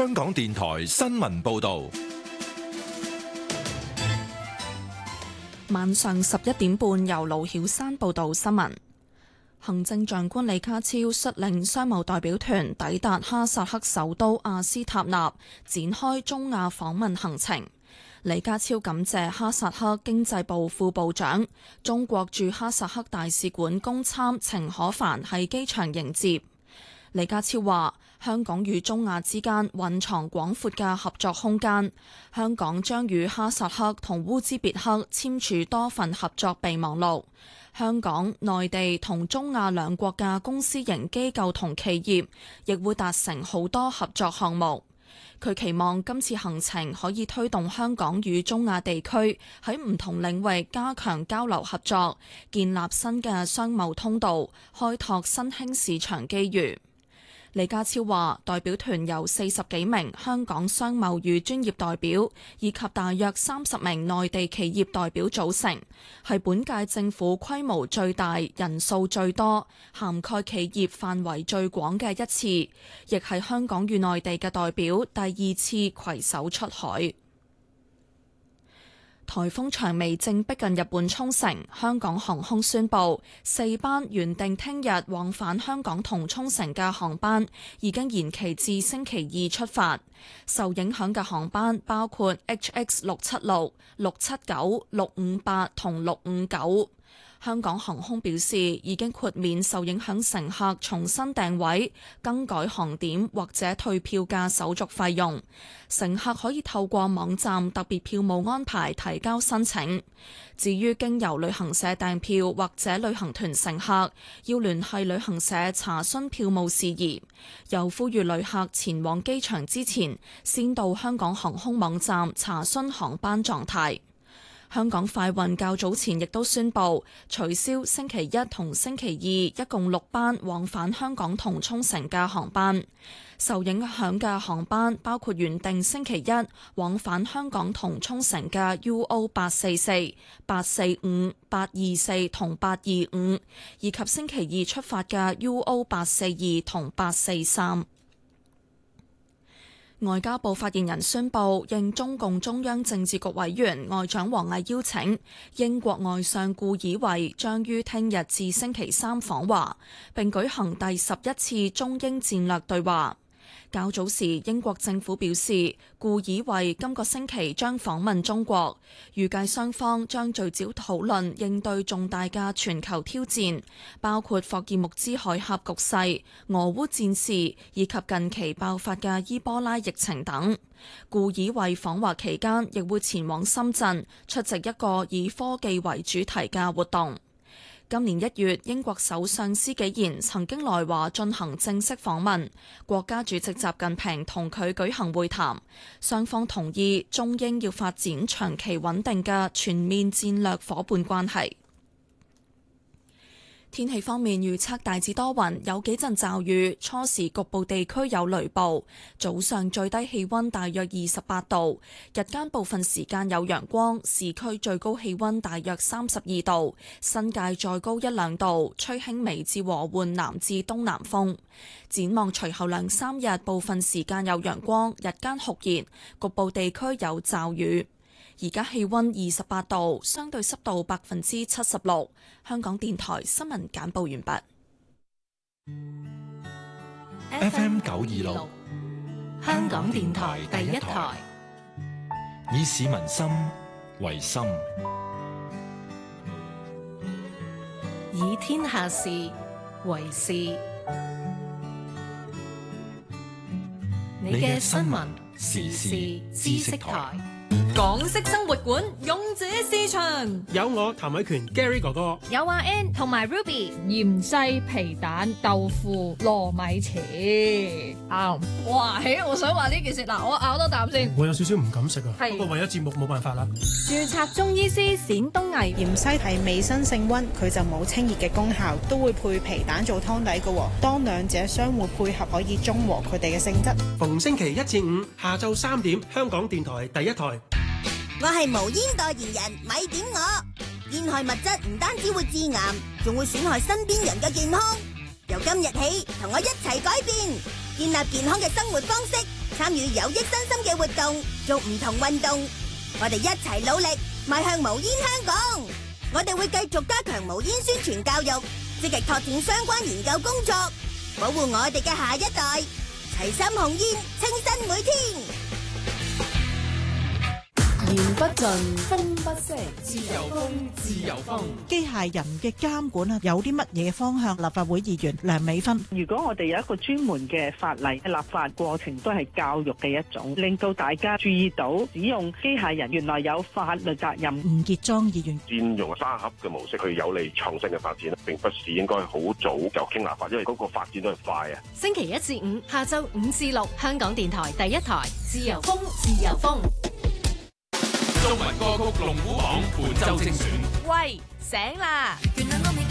香港電台新聞報道。 晚上11點半，由盧曉山報道新聞。行政長官李家超率領商務代表團抵達哈薩克首都阿斯塔納，展開中亞訪問行程。李家超感謝哈薩克經濟部副部長、中國駐哈薩克大使館公參程可凡喺機場迎接。李家超話：香港與中亞之間蘊藏廣闊嘅合作空間，香港將與哈薩克同烏茲別克簽署多份合作備忘錄。香港、內地同中亞兩國嘅公司型機構同企業亦會達成好多合作項目。佢期望今次行程可以推動香港與中亞地區喺唔同領域加強交流合作，建立新嘅商貿通道，開拓新興市場機遇。李家超話：代表團由40幾名香港商貿與專業代表，以及大約30名內地企業代表組成，係本屆政府規模最大、人數最多、涵蓋企業範圍最廣嘅一次，亦係香港與內地嘅代表第2次攜手出海。颱風長眉正逼近日本沖繩，香港航空宣布4班原定聽日往返香港同沖繩嘅航班已經延期至星期2出發。受影響嘅航班包括 HX676、679、658同659。香港航空表示已經豁免受影響乘客重新訂位、更改航點或者退票嘅手續費用。乘客可以透過網站特別票務安排提交申請。至於經由旅行社訂票或者旅行團乘客，要聯繫旅行社查詢票務事宜。又呼籲旅客前往機場之前，先到香港航空網站查詢航班狀態。香港快運較早前亦都宣布取消星期一同星期二一共6班往返香港同沖繩嘅航班。受影響嘅航班包括原定星期一往返香港同沖繩嘅 UO844、845、824同825，以及星期二出發嘅 UO842同843。外交部發言人宣布，應中共中央政治局委員外長王毅邀請，英國外相顧以為將於聽日至星期3訪華，並舉行第11次中英戰略對話。較早時，英國政府表示，顧以為今個星期將訪問中國，預計雙方將聚焦討論應對重大嘅全球挑戰，包括霍爾木茲海峽局勢、俄烏戰事以及近期爆發嘅伊波拉疫情等。顧以為訪華期間亦會前往深圳出席一個以科技為主題嘅活動。今年1月，英國首相施紀賢曾經來華進行正式訪問，國家主席習近平同佢舉行會談，雙方同意中英要發展長期穩定嘅全面戰略夥伴關係。天氣方面預測大致多雲，有幾陣驟雨，初時局部地區有雷暴。早上最低氣溫大約28度，日間部分時間有陽光，市區最高氣溫大約32度，新界再高1-2度，吹輕微至和緩南至東南風。展望隨後2、3日，部分時間有陽光，日間酷熱，局部地區有驟雨。而家氣溫28度，相對濕度76%。香港電台新聞簡報完畢。 FM 926， 香港電台第一台， 以市民心為心， 以天下事為事。你嘅新聞時事知識台。 港式生活館勇者市場， 有我譚偉權 Gary 哥哥， 有阿 N 同埋 Ruby， 芫茜皮蛋豆腐糯米糍啱。 哇！我想話呢件事嗱，我咬多啖先。 我有少少唔敢食啊，不過為咗節目冇辦法啦。 註冊中醫師冼東毅， 芫茜係微生性溫，佢就冇清熱嘅功效，都會配皮蛋做湯底嘅。當兩者相互配合，可以中和佢哋嘅性質。 逢星期1至5下晝3點，香港電台第一台。 我係無煙代言人，咪點我。煙害物質唔單止會致癌，仲會損害身邊人嘅健康。由今日起，同我一齊改變，建立健康嘅生活方式， 參與有益身心嘅活動，做唔同運動。我哋一齊努力，邁向無煙香港。我哋會繼續加強無煙宣傳教育，積極拓展相關研究工作，保護我哋嘅下一代。齊心控煙，清新每天。 言不盡，風不息，自由風，自由風。 機械人嘅監管啊，有啲乜嘢方向？立法會議員梁美芬， 如果我哋有一個專門嘅法例，立法過程都係教育嘅一種，令到大家注意到使用機械人原來有法律責任。 吳傑莊議員， 佔用沙盒嘅模式去有利創新嘅發展，並不是應該好早就傾立法，因為嗰個發展都係快啊。 星期一至五下晝5至6，香港電台第一台，自由風，自由風。 中文歌曲龍虎榜本周精選。 喂，醒啦！